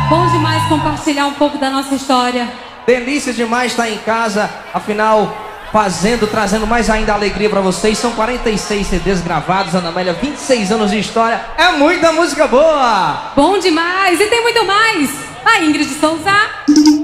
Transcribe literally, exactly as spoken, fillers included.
Bom demais compartilhar um pouco da nossa história. Delícia demais estar em casa, afinal, fazendo, trazendo mais ainda alegria pra vocês. São quarenta e seis C Ds gravados, Ana Amélia, vinte e seis anos de história. É muita música boa! Bom demais! E tem muito mais! A Ingrid Souza.